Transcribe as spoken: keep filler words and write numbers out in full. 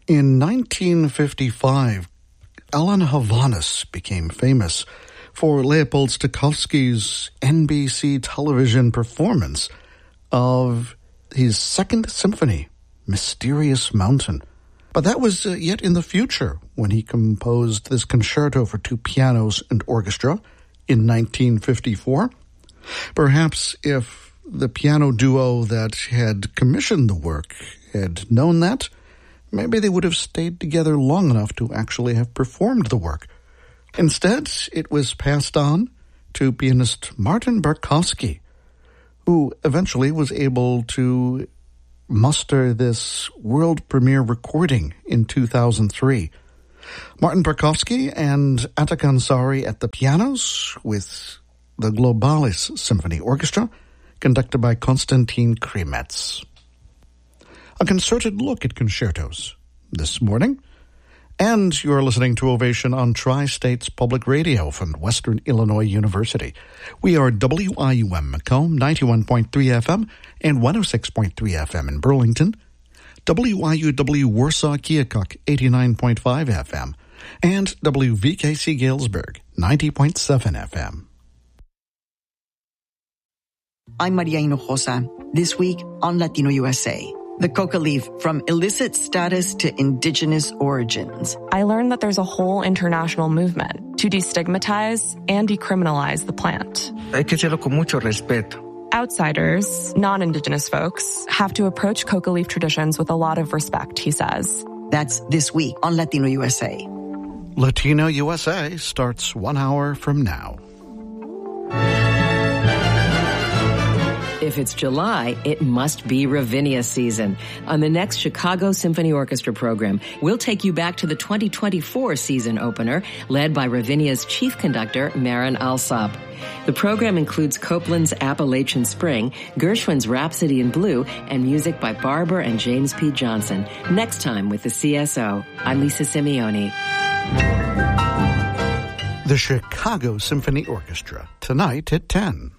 In nineteen fifty-five, Alan Havanis became famous for Leopold Stokowski's N B C television performance of his Second Symphony, Mysterious Mountain. But that was uh, yet in the future when he composed this concerto for two pianos and orchestra in nineteen fifty-four. Perhaps if the piano duo that had commissioned the work had known that, maybe they would have stayed together long enough to actually have performed the work. Instead, it was passed on to pianist Martin Barkowski, who eventually was able to muster this world premiere recording in two thousand three. Martin Barkowski and Atak Ansari at the pianos with the Globalis Symphony Orchestra, conducted by Konstantin Kremetz. A concerted look at concertos this morning. And you're listening to Ovation on Tri-States Public Radio from Western Illinois University. We are W I U M Macomb, ninety-one point three F M and one oh six point three F M in Burlington, W I U W Warsaw Keokuk, eighty-nine point five F M, and W V K C Galesburg, ninety point seven F M. I'm Maria Hinojosa. This week on Latino U S A. The coca leaf, from illicit status to indigenous origins. I learned that there's a whole international movement to destigmatize and decriminalize the plant. Hay que hacerlo con mucho respeto. Outsiders, non-indigenous folks, have to approach coca leaf traditions with a lot of respect, he says. That's this week on Latino U S A. Latino U S A starts one hour from now. If it's July, it must be Ravinia season. On the next Chicago Symphony Orchestra program, we'll take you back to the twenty twenty-four season opener, led by Ravinia's chief conductor, Marin Alsop. The program includes Copland's Appalachian Spring, Gershwin's Rhapsody in Blue, and music by Barber and James P. Johnson. Next time with the C S O, I'm Lisa Simeone. The Chicago Symphony Orchestra, tonight at ten.